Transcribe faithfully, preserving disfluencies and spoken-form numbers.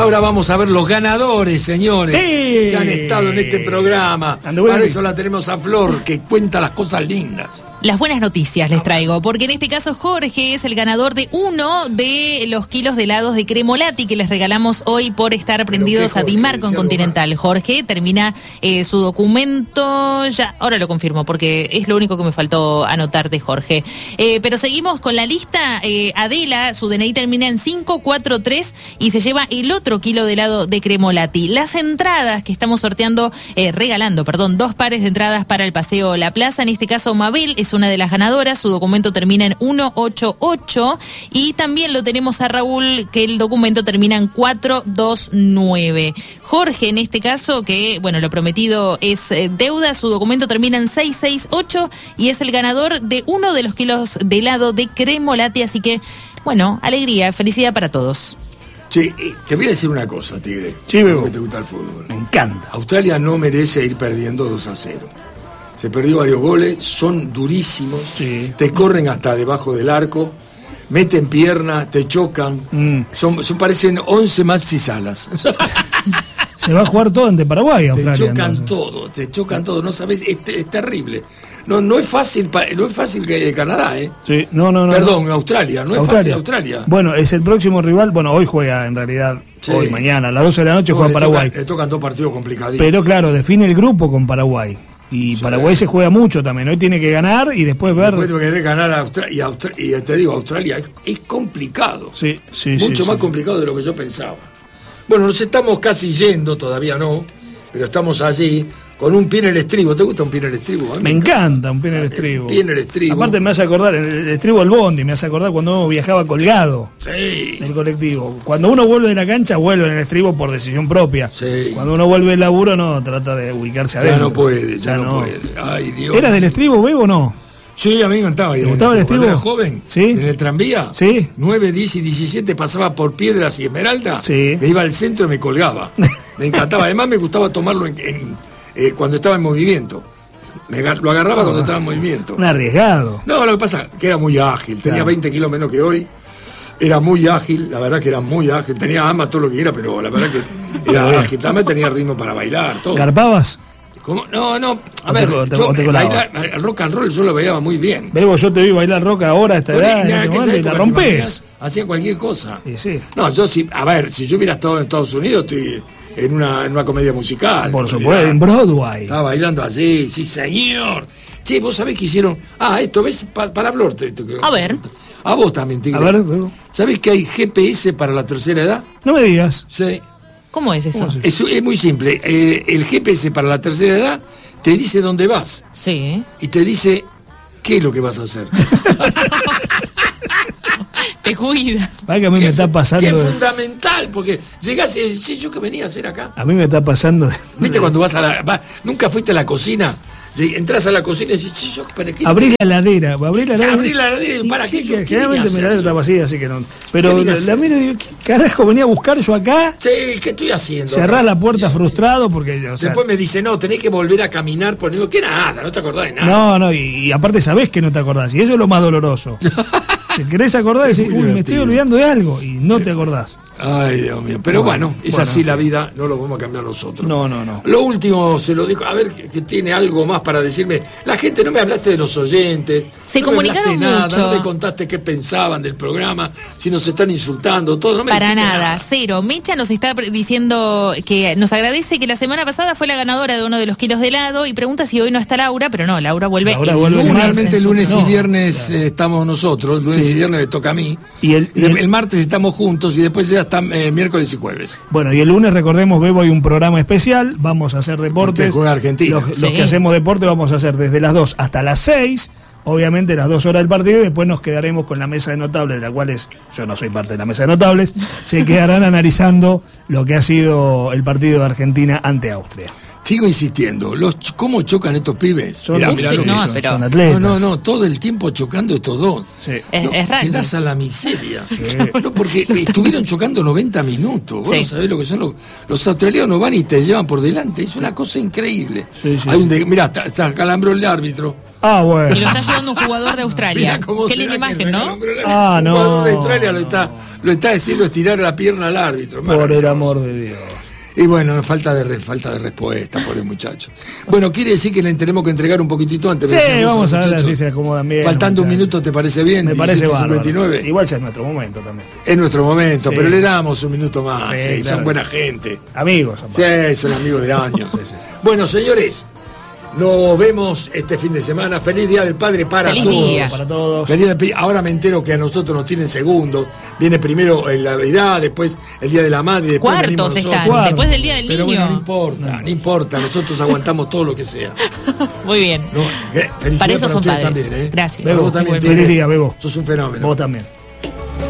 Ahora vamos a ver los ganadores, señores, sí. que han estado en este programa. Para eso la tenemos a Flor, que cuenta las cosas lindas. Las buenas noticias les traigo, porque en este caso Jorge es el ganador de uno de los kilos de helados de Cremolati que les regalamos hoy por estar prendidos a Dimar con Continental. Jorge termina eh, su documento, ya, ahora lo confirmo, porque es lo único que me faltó anotar de Jorge. Eh, pero seguimos con la lista. eh, Adela, su D N I termina en cinco cuatro tres y se lleva el otro kilo de helado de Cremolati. Las entradas que estamos sorteando, eh, regalando, perdón, dos pares de entradas para el Paseo La Plaza, en este caso Mabel es una de las ganadoras, su documento termina en ciento ochenta y ocho y también lo tenemos a Raúl, que el documento termina en cuatrocientos veintinueve. Jorge, en este caso, que bueno, lo prometido es eh, deuda, su documento termina en seiscientos sesenta y ocho y es el ganador de uno de los kilos de helado de Cremolati, así que bueno, alegría, felicidad para todos. Che, te voy a decir una cosa, Tigre. Sí, porque te gusta el fútbol. Me encanta. Australia no merece ir perdiendo dos a cero. Se perdió varios goles, son durísimos, sí. Te corren hasta debajo del arco, meten piernas, te chocan, mm. son, son parecen once Maxi Salas. Se va a jugar todo ante Paraguay, Australia. Te chocan entonces. todo, te chocan todo, no sabes, es, es terrible. No, no es fácil, no es fácil que Canadá, ¿eh? Sí, no, no, no. Perdón, no. Australia, no es Australia. fácil Australia. Bueno, es el próximo rival, bueno, hoy juega en realidad, sí. hoy, mañana, a las doce de la noche no, juega le Paraguay. Toca, le tocan dos partidos complicados. Pero claro, define el grupo con Paraguay. Y sí. Paraguay se juega mucho también, hoy tiene que ganar y después ver... Después tiene que ganar a Australia, y, Australia, y te digo, Australia es, es complicado. Sí, sí, Mucho sí, más sí. complicado de lo que yo pensaba. Bueno, nos estamos casi yendo, todavía no, pero estamos allí con un pie en el estribo. ¿Te gusta un pie en el estribo? Me, me encanta, encanta un pie en el estribo. Un pie en el estribo. Aparte me hace acordar, el estribo del bondi, me hace acordar cuando uno viajaba colgado sí. del colectivo. Cuando uno vuelve de la cancha, vuelve en el estribo por decisión propia. Sí. Cuando uno vuelve del laburo, no, trata de ubicarse adentro. Ya no puede, ya, ya no, no puede. Ay, Dios. ¿Era del estribo, Bebo, o no? Sí, a mí me encantaba ir. ¿Te gustaba el estribo? Cuando era joven, ¿sí? En el tranvía, ¿sí? nueve, diez y diecisiete pasaba por Piedras y Esmeralda, sí. Me iba al centro y me colgaba. Me encantaba, además me gustaba tomarlo en, en, eh, cuando estaba en movimiento. Me, lo agarraba oh, cuando estaba en movimiento. Un arriesgado. No, lo que pasa es que era muy ágil, tenía claro. veinte kilos menos que hoy. Era muy ágil, la verdad que era muy ágil. Tenía ama todo lo que era, pero la verdad que era ágil. También tenía ritmo para bailar, todo. ¿Garpabas? ¿Cómo? No, no, a o ver, te, yo, te bailar, el rock and roll yo lo bailaba muy bien. Bebo, yo te vi bailar rock ahora a esta Con edad, nada, en este y la rompés. Hacía cualquier cosa. Sí, sí. No, yo sí, a ver, si yo hubiera estado en Estados Unidos, estoy en una, en una comedia musical. Por supuesto, en Broadway. Estaba bailando allí, sí señor. Che, vos sabés que hicieron, ah, esto, ¿ves? Pa, para hablar. Te, te, a ver. A vos también, Tigre. A ver, Bebo. ¿Sabés que hay G P S para la tercera edad? No me digas. Sí. ¿Cómo es eso? ¿Cómo es, eso? Es, es muy simple. Eh, el G P S para la tercera edad te dice dónde vas. Sí. Y te dice qué es lo que vas a hacer. Te cuida. Para que a mí me está pasando. Que es fundamental, porque llegás y decís, yo que venía a hacer acá. A mí me está pasando. De... ¿Viste cuando vas a la. Va, nunca fuiste a la cocina? Entras a la cocina y decís, sí, yo, ¿para qué? Abrí la heladera, abrí la heladera. Abrí la heladera y para qué. qué generalmente mi heladera está vacía, así que no. Pero la, la miro y digo, ¿qué carajo venía a buscar yo acá? Sí, ¿qué estoy haciendo? Cerrás la puerta Dios, frustrado porque. O sea, después me dice, no, tenés que volver a caminar por digo, que nada, no te acordás de nada. No, no, y, y aparte sabés que no te acordás, y eso es lo más doloroso. Te querés acordar y decís, uy, divertido. Me estoy olvidando de algo, y no te acordás. Ay, Dios mío. Pero bueno, bueno es bueno, así la vida, no lo vamos a cambiar nosotros. No, no, no. Lo último se lo dijo, a ver que, que tiene algo más para decirme. La gente, no me hablaste de los oyentes. Se no comunicaron me hablaste mucho. Nada, no me contaste qué pensaban del programa, si nos están insultando, todo. No me para nada, nada, cero. Mecha nos está diciendo que nos agradece que la semana pasada fue la ganadora de uno de los kilos de helado y pregunta si hoy no está Laura, pero no, Laura vuelve Laura el vuelve lunes. Normalmente lunes su... y viernes no, claro. eh, estamos nosotros, lunes sí. y viernes me toca a mí. Y el, y el... el martes estamos juntos y después ya está eh, miércoles y jueves. Bueno, y el lunes, recordemos, Bebo, hay un programa especial, vamos a hacer deportes. Porque juega Argentina. Los, sí. los que hacemos deporte vamos a hacer desde las dos hasta las seis, obviamente las dos horas del partido, y después nos quedaremos con la mesa de notables, de la cual es, yo no soy parte de la mesa de notables, se quedarán analizando lo que ha sido el partido de Argentina ante Austria. Sigo insistiendo, los cómo chocan estos pibes. Son, mirá, sí, mirá lo no, que son. pero... son atletas. No, no, no, todo el tiempo chocando estos dos. Sí. Es, no, es te das a la miseria. Sí. No, porque estuvieron chocando noventa minutos. Vos sí. no sabés lo que son los, los australianos, van y te llevan por delante. Es una cosa increíble. Sí, sí, Hay un sí. de, mirá, está, está calambró el árbitro. Ah, bueno. Y lo está ayudando un jugador de Australia. Qué linda imagen, ¿no? Ah, no. Un jugador de Australia lo está, lo está haciendo estirar la pierna al árbitro. Por el amor de Dios. Y bueno, falta de, falta de respuesta por el muchacho. Bueno, quiere decir que le tenemos que entregar un poquitito antes. Sí, vamos a ver si se acomodan bien. Faltando un minuto, ¿te parece bien? Me parece bárbaro. Igual ya es nuestro momento también. Es nuestro momento, sí. Pero le damos un minuto más. Sí, sí, claro. Son buena gente. Amigos. Aparte. Sí, son amigos de años. Sí, sí. Bueno, señores, nos vemos este fin de semana. Feliz Día del Padre para Feliz todos. Día. Para todos. Feliz día. Ahora me entero que a nosotros nos tienen segundos. Viene primero la Navidad, después el Día de la Madre. Después Cuartos están, Cuartos. después del Día del Pero Niño. Bueno, no importa, no. no importa. Nosotros aguantamos todo lo que sea. Muy bien. No, para eso son padres. También, ¿eh? Gracias. Bebo, vos también Feliz día, Bebo. Sos un fenómeno. Vos también.